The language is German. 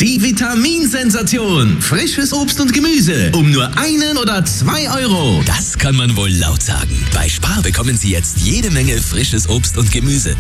Die Vitaminsensation. Frisches Obst und Gemüse. Um nur 1 oder 2 Euro. Das kann man wohl laut sagen. Bei Spar bekommen Sie jetzt jede Menge frisches Obst und Gemüse.